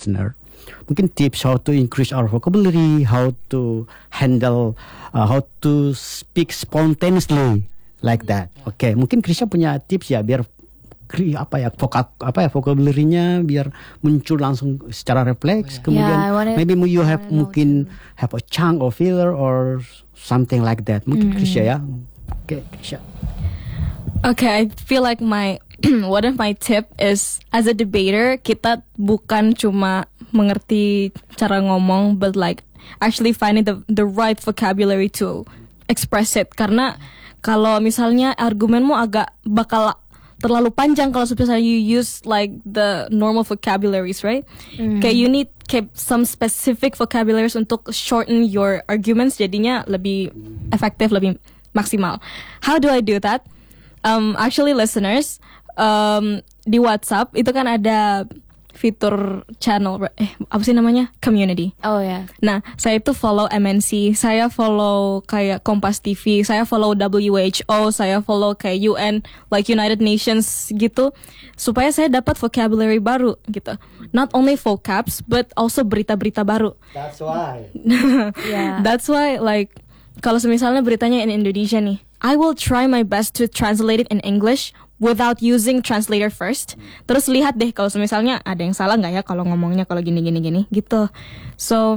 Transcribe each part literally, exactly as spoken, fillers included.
listener. Mungkin tips how to increase our vocabulary, how to handle, uh, how to speak spontaneously like that. Oke, okay. Mungkin Krisha punya tips ya biar apa ya vokab apa ya vocabulary-nya biar muncul langsung secara refleks. Kemudian yeah, wanna, maybe you have mungkin have a chunk or filler or something like that. Mungkin mm-hmm. Krisha ya. Oke, okay, Krisha. Okay, I feel like my one of my tip is as a debater kita bukan cuma mengerti cara ngomong, but like actually finding the the right vocabulary to express it. Karena kalau misalnya argumenmu agak bakal terlalu panjang kalau misalnya you use like the normal vocabularies, right? Mm. Kayak you need kayak some specific vocabularies untuk shorten your arguments, jadinya lebih efektif, lebih maksimal. How do I do that? Um, actually, listeners, um, di WhatsApp itu kan ada fitur channel, eh apa sih namanya? Community. Oh ya. Yeah. Nah, saya itu follow M N C, saya follow kayak Kompas T V, saya follow W H O, saya follow kayak U N, like United Nations gitu, supaya saya dapat vocabulary baru gitu. Not only vocabs, but also berita-berita baru. That's why. Yeah. That's why, like, kalau misalnya beritanya in Indonesia nih, I will try my best to translate it in English without using translator first. Terus lihat deh kalau misalnya ada yang salah nggak ya kalau ngomongnya kalau gini gini gini gitu. So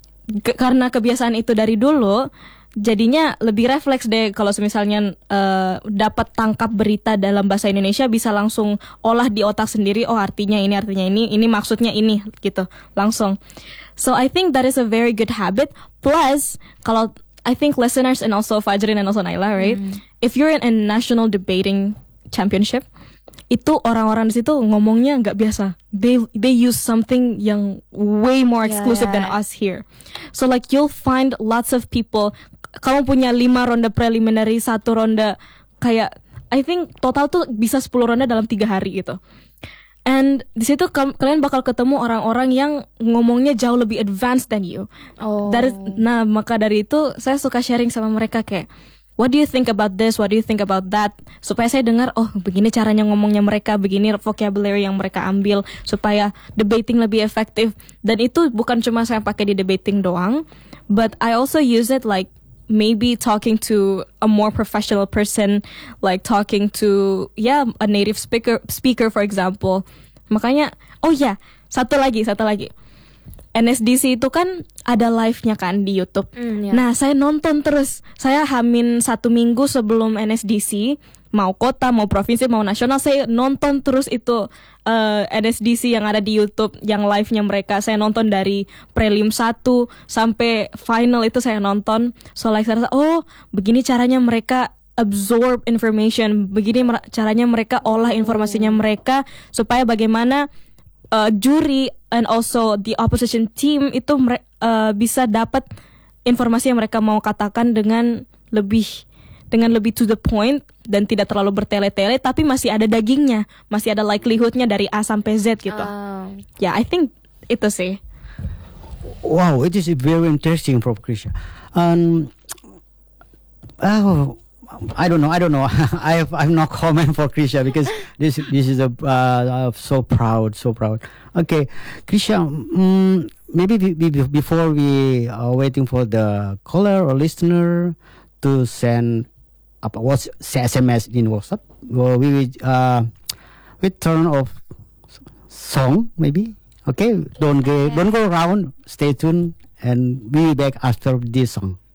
ke- karena kebiasaan itu dari dulu, jadinya lebih refleks deh kalau misalnya uh, dapat tangkap berita dalam bahasa Indonesia, bisa langsung olah di otak sendiri. Oh artinya ini, artinya ini, ini maksudnya ini gitu langsung. So I think that is a very good habit. Plus kalau I think listeners and also Fajrin and also Naila, right? Mm. If you're in a national debating championship, itu orang-orang di situ ngomongnya nggak biasa. They they use something yang way more exclusive yeah, yeah. than us here. So like you'll find lots of people. Kamu punya lima ronde preliminary, satu ronde kayak I think total tuh bisa sepuluh ronde dalam tiga hari gitu. And di situ ke- kalian bakal ketemu orang-orang yang ngomongnya jauh lebih advanced than you. Oh. Dari, nah maka dari itu saya suka sharing sama mereka kayak, what do you think about this? What do you think about that? Supaya saya dengar, oh begini caranya ngomongnya mereka, begini vocabulary yang mereka ambil supaya debating lebih efektif. Dan itu bukan cuma saya pakai di debating doang, but I also use it like maybe talking to a more professional person, like talking to yeah a native speaker speaker for example. Makanya, oh ya, yeah, satu lagi, satu lagi. N S D C itu kan ada live-nya kan di YouTube. Mm, yeah. Nah, saya nonton terus. Saya hamin satu minggu sebelum N S D C, mau kota, mau provinsi, mau nasional, saya nonton terus itu uh, N S D C yang ada di YouTube, yang live-nya mereka. Saya nonton dari prelim satu sampai final itu saya nonton. So like saya rasa, oh begini caranya mereka absorb information, begini mer- caranya mereka olah informasinya mereka, supaya bagaimana uh, juri and also the opposition team itu mere- uh, bisa dapat informasi yang mereka mau katakan dengan lebih dengan lebih to the point dan tidak terlalu bertele-tele, tapi masih ada dagingnya, masih ada likelihoodnya dari A sampai Z gitu. Oh. Ya, yeah, I think itu sih. Wow, it is very interesting, Prof Krisha. Um, oh, I don't know. I don't know. I have I have no comment for Krisha because this this is a uh, so proud, so proud. Okay, Krisha. Um, maybe be, be, before we are waiting for the caller or listener to send apa what's S M S in WhatsApp, well, we will uh, we turn off song maybe. Okay, don't go don't go around. Stay tuned, and we'll be back after this song.